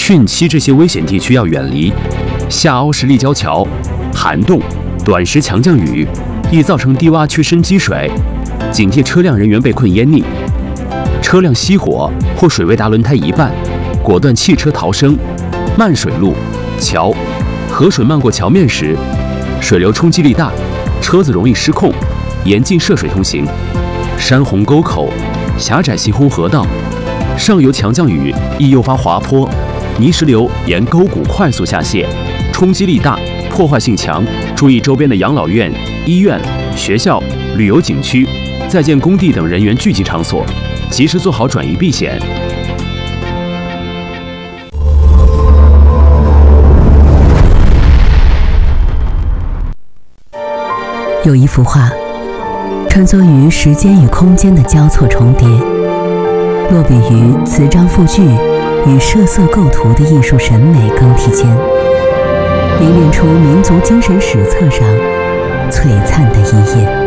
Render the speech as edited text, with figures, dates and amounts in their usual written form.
汛期这些危险地区要远离。下凹式立交桥、涵洞、短时强降雨易造成低洼区深积水，警惕车辆人员被困淹溺。车辆熄火或水位达轮胎一半，果断弃车逃生。漫水路、桥、河水漫过桥面时，水流冲击力大，车子容易失控，严禁涉水通行。山洪沟口、狭窄行洪河道，上游强降雨易诱发滑坡，泥石流沿沟谷快速下泄，冲击力大，破坏性强。注意周边的养老院、医院、学校、旅游景区、在建工地等人员聚集场所，及时做好转移避险。 有一幅画，穿梭于时间与空间的交错重叠，落笔于词章赋句与设色构图的艺术审美更替间，凝练出民族精神史册上璀璨的一页。